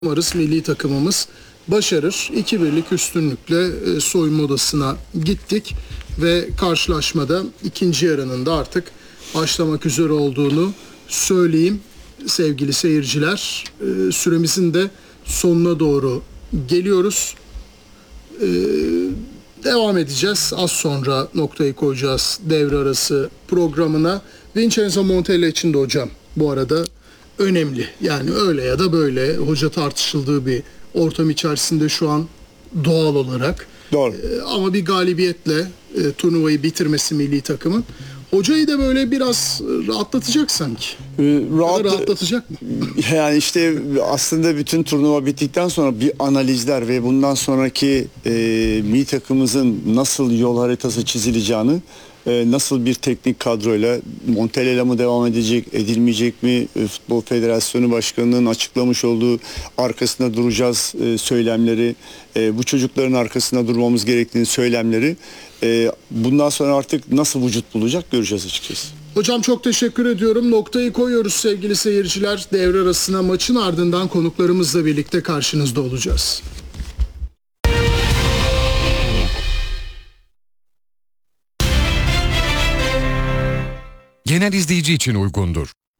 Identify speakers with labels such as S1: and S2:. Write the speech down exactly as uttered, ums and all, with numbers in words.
S1: Umarız milli takımımız başarır. iki birlik üstünlükle e, soyunma odasına gittik ve karşılaşmada ikinci yarının da artık başlamak üzere olduğunu söyleyeyim. Sevgili seyirciler, e, süremizin de sonuna doğru geliyoruz. E, devam edeceğiz. Az sonra noktayı koyacağız devre arası programına. Vincenzo Montella için de hocam bu arada önemli. Yani öyle ya da böyle hoca tartışıldığı bir ortam içerisinde şu an doğal olarak.
S2: Doğru.
S1: Ee, ama bir galibiyetle e, turnuvayı bitirmesi milli takımın hocayı da böyle biraz rahatlatacak sanki.
S2: Ee, rahat,
S1: rahatlatacak mı?
S2: Yani işte aslında bütün turnuva bittikten sonra bir analizler ve bundan sonraki e, milli takımımızın nasıl yol haritası çizileceğini, e, nasıl bir teknik kadroyla, Montella ile mi devam edecek, edilmeyecek mi, e, Futbol Federasyonu Başkanı'nın açıklamış olduğu arkasında duracağız e, söylemleri, e, bu çocukların arkasında durmamız gerektiğini söylemleri, e, bundan sonra artık nasıl vücut bulacak göreceğiz açıkçası.
S1: Hocam çok teşekkür ediyorum. Noktayı koyuyoruz sevgili seyirciler. Devre arasına maçın ardından konuklarımızla birlikte karşınızda olacağız.
S3: Genel izleyici için uygundur.